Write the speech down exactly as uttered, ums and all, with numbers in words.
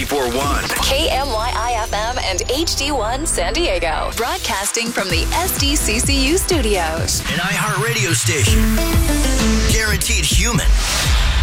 ninety-four point one. K M Y I F M and H D one San Diego. Broadcasting from the S D C C U studios. An iHeartRadio station. Guaranteed human.